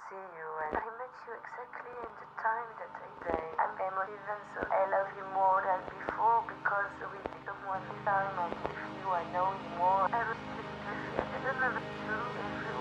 see you, and I met you exactly in the time that I say I'm emotive, and so I love you more than before because we become one time. I'm with you, I know you more. I respect you. I don't know if it's true.